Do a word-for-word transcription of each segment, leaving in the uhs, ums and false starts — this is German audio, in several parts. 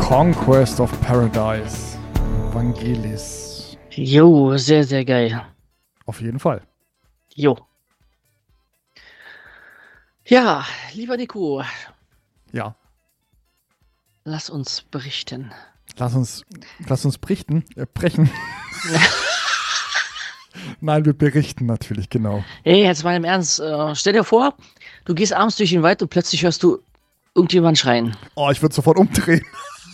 Conquest of Paradise. Vangelis. Jo, sehr, sehr geil. Auf jeden Fall. Jo. Ja, lieber Nico. Ja. Lass uns berichten. Lass uns, lass uns berichten, äh, brechen. Nein, wir berichten natürlich, genau. Ey, jetzt mal im Ernst. Äh, stell dir vor, du gehst abends durch den Wald und plötzlich hörst du irgendjemand schreien. Oh, ich würde sofort umdrehen.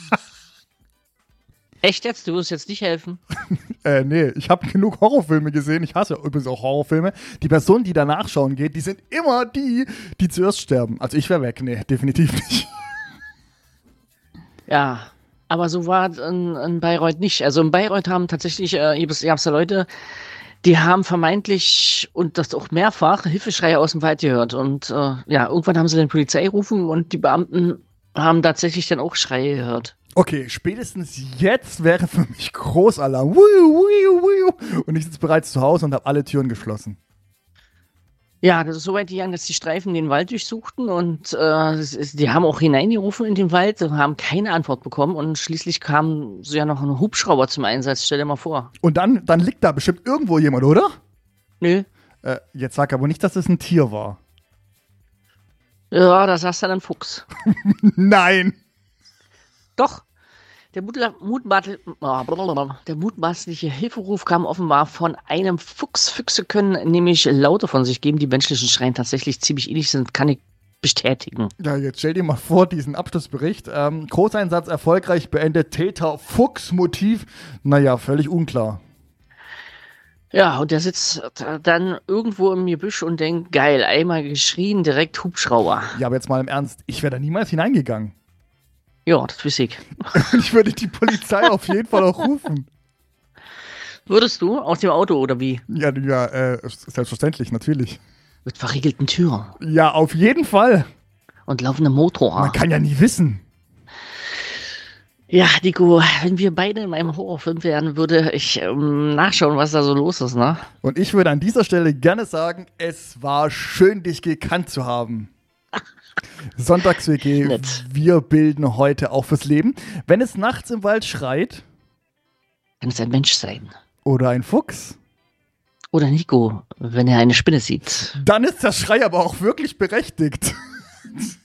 Echt jetzt? Du wirst jetzt nicht helfen? äh, nee, ich habe genug Horrorfilme gesehen. Ich hasse übrigens auch Horrorfilme. Die Person, die da nachschauen geht, die sind immer die, die zuerst sterben. Also ich wäre weg. Nee, definitiv nicht. Ja, aber so war es in, in Bayreuth nicht. Also in Bayreuth haben tatsächlich, äh, ihr habt ja Leute, die haben vermeintlich und das auch mehrfach Hilfeschreie aus dem Wald gehört. Und äh, ja, irgendwann haben sie dann Polizei gerufen und die Beamten haben tatsächlich dann auch Schreie gehört. Okay, spätestens jetzt wäre für mich Großalarm. Wiu, wiu, wiu. Und ich sitze bereits zu Hause und habe alle Türen geschlossen. Ja, das ist so weit gegangen, dass die Streifen den Wald durchsuchten und äh, es ist, die haben auch hineingerufen in den Wald, haben keine Antwort bekommen und schließlich kam so ja noch ein Hubschrauber zum Einsatz, stell dir mal vor. Und dann, dann liegt da bestimmt irgendwo jemand, oder? Nö. Äh, jetzt sag aber nicht, dass es ein Tier war. Ja, da saß dann ein Fuchs. Nein. Doch. Der, Mutla- Mutmaßl- der mutmaßliche Hilferuf kam offenbar von einem Fuchs. Füchse können nämlich Laute von sich geben, die menschlichen Schreien tatsächlich ziemlich ähnlich sind, kann ich bestätigen. Ja, jetzt stell dir mal vor, diesen Abschlussbericht. Ähm, Großeinsatz erfolgreich beendet, Täter Fuchs, Motiv, naja, völlig unklar. Ja, und der sitzt dann irgendwo im Gebüsch und denkt, geil, einmal geschrien, direkt Hubschrauber. Ja, aber jetzt mal im Ernst, ich wäre da niemals hineingegangen. Ja, das weiß ich. Ich würde die Polizei auf jeden Fall auch rufen. Würdest du aus dem Auto oder wie? Ja, ja, äh, selbstverständlich, natürlich. Mit verriegelten Türen Ja, auf jeden Fall. und laufendem Motor. Man kann ja nie wissen. Ja, Nico, wenn wir beide in einem Horrorfilm wären, würde ich ähm, nachschauen, was da so los ist, ne? Und ich würde an dieser Stelle gerne sagen, es war schön, dich gekannt zu haben. Sonntags-W G, Nett. wir bilden heute auch fürs Leben. Wenn es nachts im Wald schreit, Kann es ein Mensch sein. oder ein Fuchs, Oder Nico, wenn er eine Spinne sieht. dann ist der Schrei aber auch wirklich berechtigt.